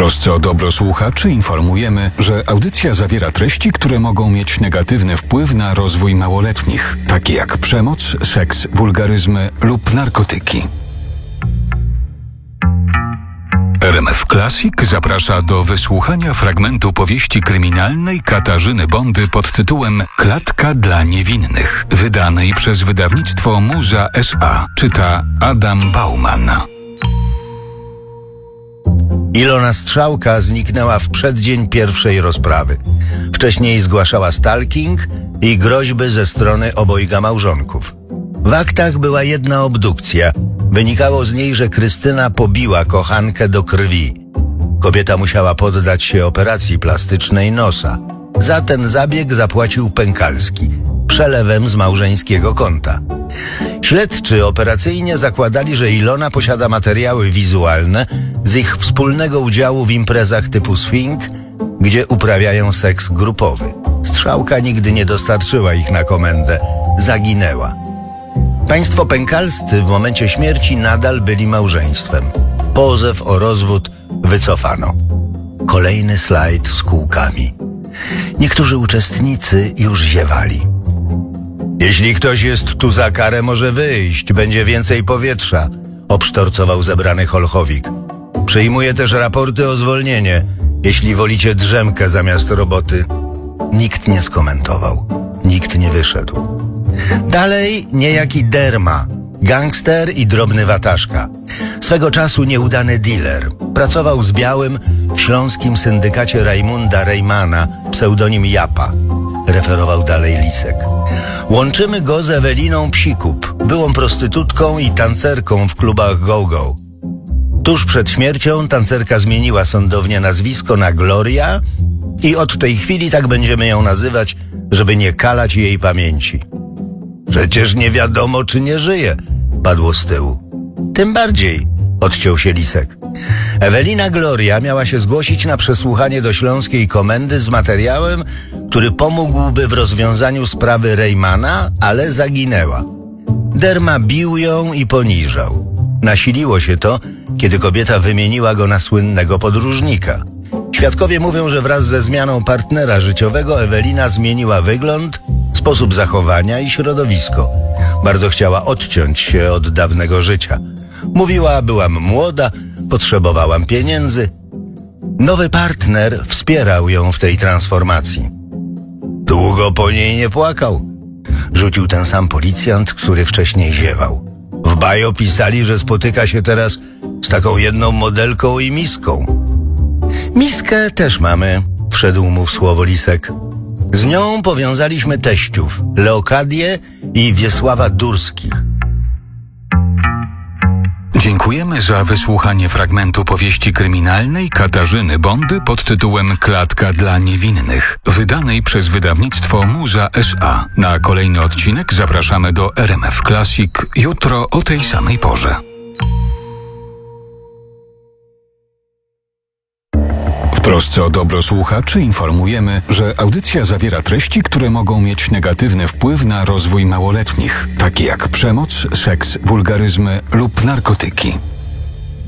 trosce o dobro słuchaczy informujemy, że audycja zawiera treści, które mogą mieć negatywny wpływ na rozwój małoletnich, takie jak przemoc, seks, wulgaryzmy lub narkotyki. RMF Classic zaprasza do wysłuchania fragmentu powieści kryminalnej Katarzyny Bondy pod tytułem Klatka dla niewinnych, wydanej przez wydawnictwo Muza S.A. Czyta Adam Bauman. Ilona Strzałka zniknęła w przeddzień pierwszej rozprawy. Wcześniej zgłaszała stalking i groźby ze strony obojga małżonków. W aktach była jedna obdukcja. Wynikało z niej, że Krystyna pobiła kochankę do krwi. Kobieta musiała poddać się operacji plastycznej nosa. Za ten zabieg zapłacił Pękalski przelewem z małżeńskiego konta. Śledczy operacyjnie zakładali, że Ilona posiada materiały wizualne z ich wspólnego udziału w imprezach typu swing, gdzie uprawiają seks grupowy. Strzałka nigdy nie dostarczyła ich na komendę. Zaginęła. Państwo Pękalscy w momencie śmierci nadal byli małżeństwem. Pozew o rozwód wycofano. Kolejny slajd z kółkami. Niektórzy uczestnicy już ziewali. Jeśli ktoś jest tu za karę, może wyjść. Będzie więcej powietrza, obsztorcował zebrany Holchowik. Przyjmuję też raporty o zwolnienie, jeśli wolicie drzemkę zamiast roboty. Nikt nie skomentował. Nikt nie wyszedł. Dalej niejaki Derma, gangster i drobny wataszka. Swego czasu nieudany dealer. Pracował z Białym w śląskim syndykacie Rajmunda Rejmana, pseudonim Japa. Referował dalej Lisek. Łączymy go z Eweliną Psikup, byłą prostytutką i tancerką w klubach go-go. Tuż przed śmiercią tancerka zmieniła sądownie nazwisko na Gloria i od tej chwili tak będziemy ją nazywać, żeby nie kalać jej pamięci. Przecież nie wiadomo, czy nie żyje, padło z tyłu. Tym bardziej, odciął się Lisek. Ewelina Gloria miała się zgłosić na przesłuchanie do śląskiej komendy z materiałem, który pomógłby w rozwiązaniu sprawy Rejmana, ale zaginęła. Derma bił ją i poniżał. Nasiliło się to, kiedy kobieta wymieniła go na słynnego podróżnika. Świadkowie mówią, że wraz ze zmianą partnera życiowego Ewelina zmieniła wygląd, sposób zachowania i środowisko. Bardzo chciała odciąć się od dawnego życia. Mówiła, byłam młoda, potrzebowałam pieniędzy. Nowy partner wspierał ją w tej transformacji. Długo po niej nie płakał. Rzucił ten sam policjant, który wcześniej ziewał. W Bajo pisali, że spotyka się teraz z taką jedną modelką i miską. Miskę też mamy, wszedł mu w słowo Lisek. Z nią powiązaliśmy teściów, Leokadię i Wiesława Durskich. Dziękujemy za wysłuchanie fragmentu powieści kryminalnej Katarzyny Bondy pod tytułem Klatka dla niewinnych, wydanej przez wydawnictwo Muza S.A. Na kolejny odcinek zapraszamy do RMF Classic jutro o tej samej porze. W trosce o dobro słuchaczy informujemy, że audycja zawiera treści, które mogą mieć negatywny wpływ na rozwój małoletnich, takie jak przemoc, seks, wulgaryzmy lub narkotyki.